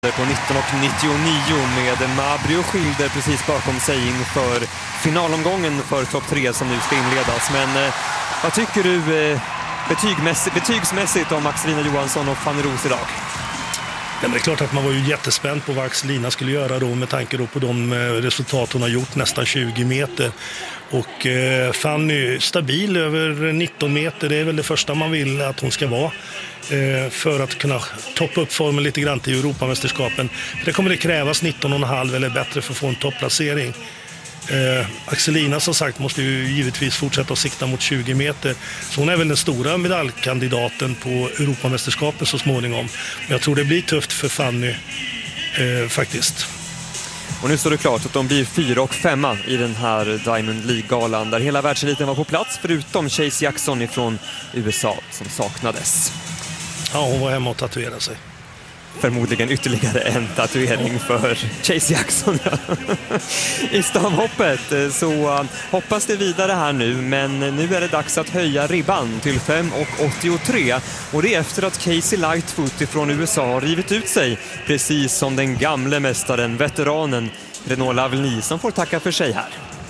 På 19.99 med Mabrio Schilder precis bakom sig inför finalomgången för topp 3 som nu ska inledas. Men vad tycker du betygsmässigt om Axelina Johansson och Fanny Roos idag? Ja, men det är klart att man var ju jättespänd på vad Axelina skulle göra då, med tanke då på de resultat hon har gjort, nästan 20 meter. Och Fanny stabil över 19 meter, det är väl det första man vill att hon ska vara. För att kunna toppa upp formen lite grann till Europamästerskapen. Det kommer det krävas 19,5 eller bättre för att få en topplacering. Axelina som sagt måste ju givetvis fortsätta att sikta mot 20 meter. Så hon är väl den stora medaljkandidaten på Europamästerskapen så småningom. Men jag tror det blir tufft för Fanny faktiskt. Och nu står det klart att de blir 4 och 5 i den här Diamond League-galan där hela världseliten var på plats förutom Chase Jackson från USA som saknades. Ja, hon var hemma och tatuerade sig. Förmodligen ytterligare en tatuering för Chase Jackson. I stavhoppet så hoppas det vidare här nu, men nu är det dags att höja ribban till 5,83 och det är efter att Casey Lightfoot från USA har rivit ut sig, precis som den gamle mästaren, veteranen Renaud Lavigny, som får tacka för sig här.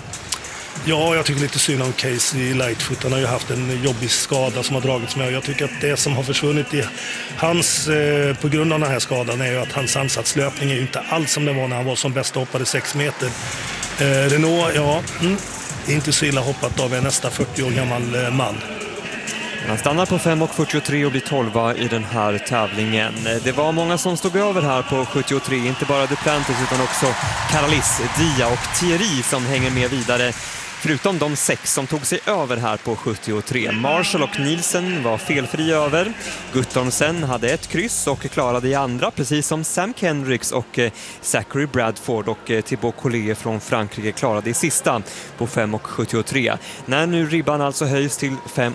Ja, jag tycker lite synd om Casey Lightfoot. Han har ju haft en jobbig skada som har dragits med. Och jag tycker att det som har försvunnit i hans, på grund av den här skadan är ju att hans ansatslöpning är ju inte alls som det var när han var som bäst hoppade 6 meter. Renaud, ja, det är inte så illa hoppat av en nästa 40 år gammal man. Han stannar på 5,43 och blir 12 i den här tävlingen. Det var många som stod över här på 73, inte bara Duplantis utan också Caralis, Dia och Thierry som hänger med vidare. Förutom de 6 som tog sig över här på 73. Marshall och Nielsen var felfri över. Guttormsen hade ett kryss och klarade i andra, precis som Sam Kendricks och Zachary Bradford, och Thibaut Collet från Frankrike klarade i sista på 5,73. När nu ribban alltså höjs till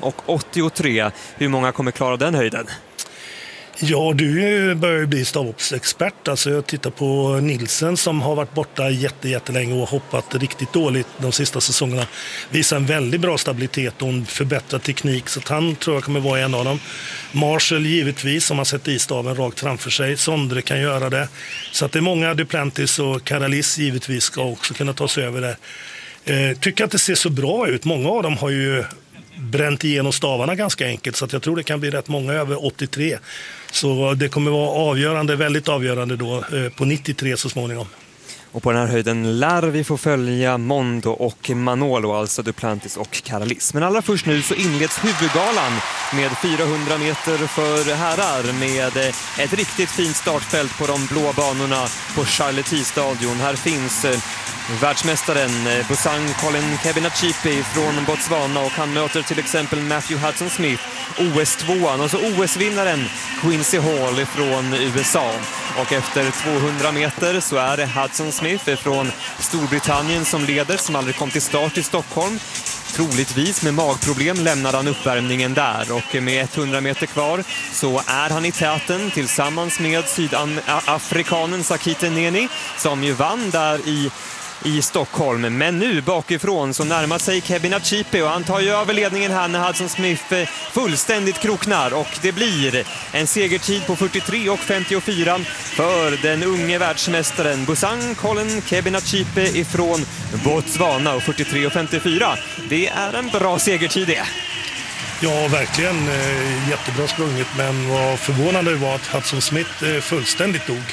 5,83, hur många kommer klara den höjden? Ja, du börjar ju bli stavhoppsexpert. Alltså jag tittar på Nielsen som har varit borta jättelänge och hoppat riktigt dåligt de sista säsongerna. Visar en väldigt bra stabilitet och en förbättrad teknik, så att han tror jag kommer vara en av dem. Marshall givetvis, som har sett i staven rakt framför sig. Sondre kan göra det. Så att det är många, Duplantis och Caralis givetvis ska också kunna ta sig över det. Tycker att det ser så bra ut. Många av dem har ju bränt igenom stavarna ganska enkelt, så att jag tror det kan bli rätt många över 83. Så det kommer vara avgörande, väldigt avgörande då på 93 så småningom. Och på den här höjden lär vi få följa Mondo och Manolo, alltså Duplantis och Caralis. Men allra först nu så inleds huvudgalan med 400 meter för herrar med ett riktigt fint startfält på de blå banorna på Charletti-stadion. Här finns världsmästaren Busang Colin Kebinachipi från Botswana och han möter till exempel Matthew Hudson-Smith, OS-2an, och så OS-vinnaren Quincy Hall från USA. Och efter 200 meter så är det Hudson-Smith från Storbritannien som leder, som aldrig kom till start i Stockholm. Troligtvis med magproblem lämnar han uppvärmningen där, och med 100 meter kvar så är han i täten tillsammans med sydafrikanen Sakite Neni som ju vann där i Stockholm. Men nu bakifrån så närmar sig Kebinachipi och han tar ju över ledningen här när Hudson Smith fullständigt kroknar, och det blir en segertid på 43,54 för den unge världsmästaren Busang Colin Kebinachipi ifrån Botswana, och 43,54. Det är en bra segertid det. Ja, verkligen jättebra sprunget, men vad förvånande var att Hudson Smith fullständigt dog.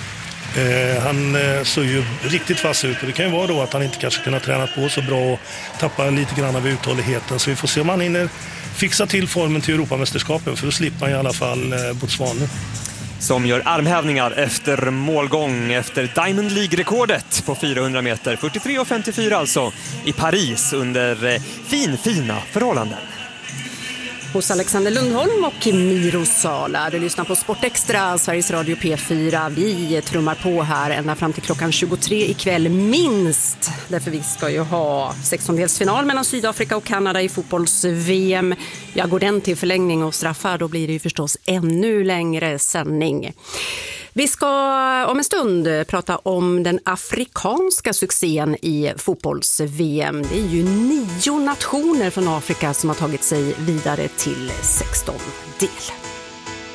Han såg ju riktigt fast ut, och det kan ju vara då att han inte kanske kunnat träna på så bra och tappa lite grann av uthålligheten, så vi får se om han hinner fixa till formen till Europamästerskapen, för då slipper man i alla fall Botswana. Som gör armhävningar efter målgång efter Diamond League-rekordet på 400 meter. 43,54 alltså i Paris under fina förhållanden. Hos Alexander Lundholm och Miro Sala. Du lyssnar på Sportextra, Sveriges Radio P4. Vi trummar på här ända fram till klockan 23 ikväll minst. Därför vi ska ju ha 16-delsfinal mellan Sydafrika och Kanada i fotbolls-VM. Ja, går den till förlängning och straffar, då blir det ju förstås ännu längre sändning. Vi ska om en stund prata om den afrikanska succén i fotbolls-VM. Det är ju 9 nationer från Afrika som har tagit sig vidare till 16-del.